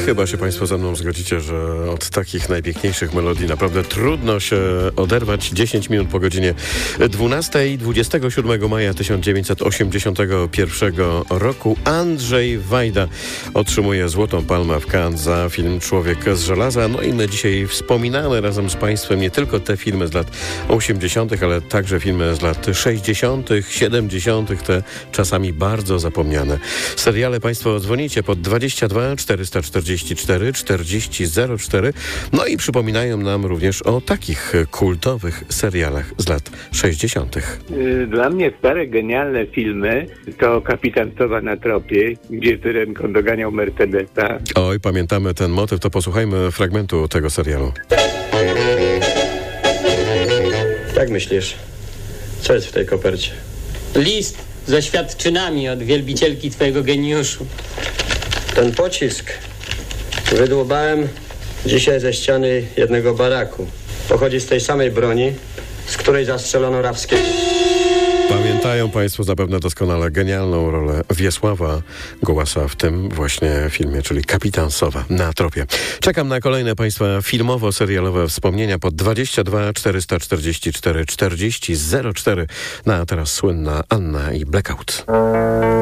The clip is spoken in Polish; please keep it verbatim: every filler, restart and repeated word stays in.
Chyba się Państwo ze mną zgodzicie, że od takich najpiękniejszych melodii naprawdę trudno się oderwać. dziesięć minut po godzinie dwunastej, dwudziestego siódmego maja tysiąc dziewięćset osiemdziesiątego pierwszego roku Andrzej Wajda otrzymuje Złotą Palmę w Cannes za film Człowiek z żelaza. No i my dzisiaj wspominamy razem z Państwem nie tylko te filmy z lat osiemdziesiątych, ale także filmy z lat sześćdziesiątych, siedemdziesiątych, te czasami bardzo zapomniane. Seriale Państwo dzwonicie pod dwadzieścia dwa czterysta czterdzieści cztery czterdzieści zero cztery. No i przypominają nam również o takich kultowych serialach z lat sześćdziesiątych. Dla mnie stare, genialne filmy to Kapitan Sowa na tropie, gdzie Syrenko doganiał Mercedesa. Oj, pamiętamy ten motyw, to posłuchajmy fragmentu tego serialu. Jak myślisz, co jest w tej kopercie? List z oświadczynami od wielbicielki twojego geniuszu. Ten pocisk wydłubałem dzisiaj ze ściany jednego baraku. Pochodzi z tej samej broni, z której zastrzelono Rawskiego. Pamiętają Państwo zapewne doskonale genialną rolę Wiesława Gołasa w tym właśnie filmie, czyli Kapitan Sowa na tropie. Czekam na kolejne Państwa filmowo-serialowe wspomnienia pod dwadzieścia dwa czterysta czterdzieści cztery czterdzieści zero cztery. No a teraz słynna Anna i Blackout.